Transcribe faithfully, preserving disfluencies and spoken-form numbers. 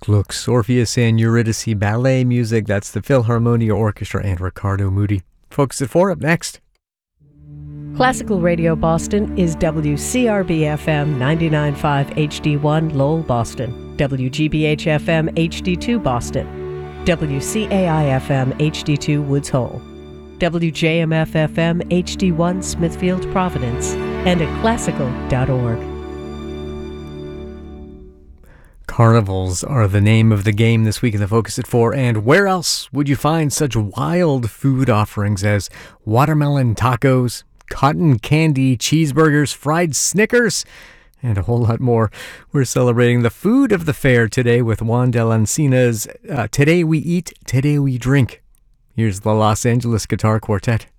Glucks, Orpheus and Eurydice ballet music. That's the Philharmonia Orchestra and Ricardo Moody. Focus at four up next. Classical Radio Boston is W C R B F M ninety-nine point five H D one Lowell, Boston, W G B H F M H D two Boston, W C A I F M H D two Woods Hole, W J M F F M H D one Smithfield, Providence, and at classical dot org. Carnivals are the name of the game this week in the Focus at four, and where else would you find such wild food offerings as watermelon tacos, cotton candy cheeseburgers, fried Snickers, and a whole lot more? We're celebrating the food of the fair today with Juan de la Encina's uh, Today We Eat, Today We Drink. Here's the Los Angeles Guitar Quartet.